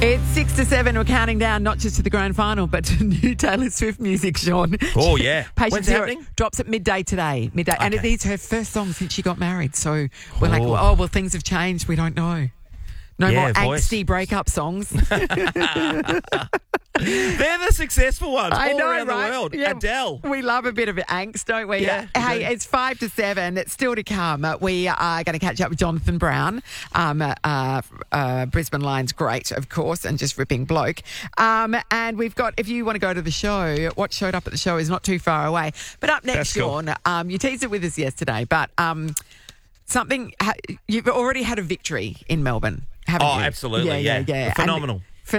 It's 6 to 7. We're counting down not just to the grand final, but to new Taylor Swift music, Sean. Oh, yeah. Patient When's it Zero happening? drops at midday today. Okay. And it is her first song since she got married. So we're like, oh, well, things have changed. We don't know. No more angsty breakup songs. They're the successful ones I all know, around right? the world. Yeah. Adele. We love a bit of angst, don't we? Yeah, we Hey, do. it's 5 to 7. It's still to come. We are going to catch up with Jonathan Brown, Brisbane Lions great, of course, and just ripping bloke. And we've got, if you want to go to the show, what showed up at the show is not too far away. But up next, That's cool. Sean, you teased it with us yesterday, but you've already had a victory in Melbourne, haven't you? Oh, absolutely, yeah. Phenomenal.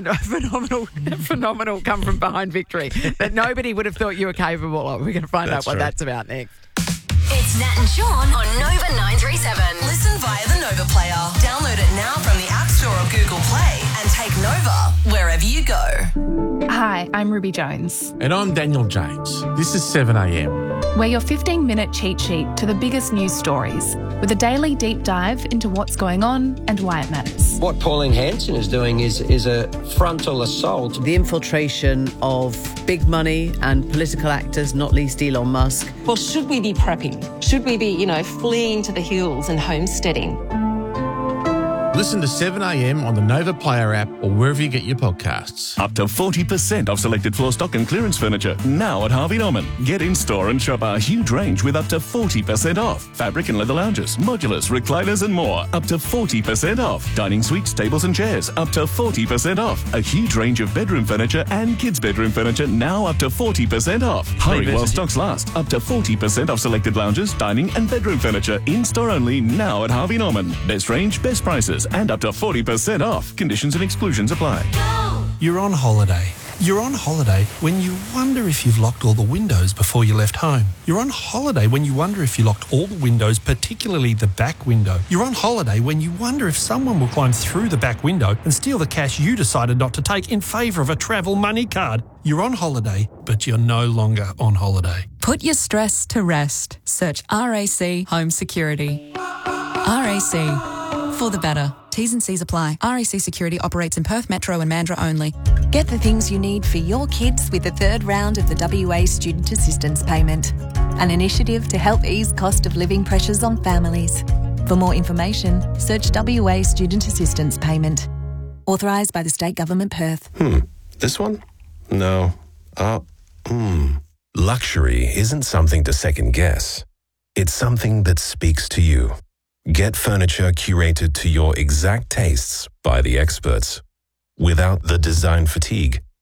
Phenomenal come from behind victory that nobody would have thought you were capable of. We're going to find out what true. that's about next. It's Nat and Sean on Nova 937. Listen via the Nova Player. Download it now from the App Store or Google Play and take Nova wherever you go. Hi, I'm Ruby Jones. And I'm Daniel James. This is 7am. We're your 15-minute cheat sheet to the biggest news stories, with a daily deep dive into what's going on and why it matters. What Pauline Hanson is doing is a frontal assault. The infiltration of big money and political actors, not least Elon Musk. Well, should we be prepping? Should we be, fleeing to the hills and homesteading? Listen to 7am on the Nova Player app or wherever you get your podcasts. Up to 40% off selected floor stock and clearance furniture now at Harvey Norman. Get in store and shop our huge range with up to 40% off. Fabric and leather lounges, modulars, recliners and more. Up to 40% off. Dining suites, tables and chairs. Up to 40% off. A huge range of bedroom furniture and kids' bedroom furniture now up to 40% off. Hurry while stocks last. Up to 40% off selected lounges, dining and bedroom furniture. In store only now at Harvey Norman. Best range, best prices and up to 40% off. Conditions and exclusions apply. You're on holiday. You're on holiday when you wonder if you've locked all the windows before you left home. You're on holiday when you wonder if you locked all the windows, particularly the back window. You're on holiday when you wonder if someone will climb through the back window and steal the cash you decided not to take in favour of a travel money card. You're on holiday, but you're no longer on holiday. Put your stress to rest. Search RAC Home Security. RAC. For the better. T's and C's apply. RAC Security operates in Perth Metro and Mandurah only. Get the things you need for your kids with the third round of the WA Student Assistance Payment, an initiative to help ease cost of living pressures on families. For more information, search WA Student Assistance Payment. Authorised by the State Government Perth. This one? No. Luxury isn't something to second guess. It's something that speaks to you. Get furniture curated to your exact tastes by the experts, without the design fatigue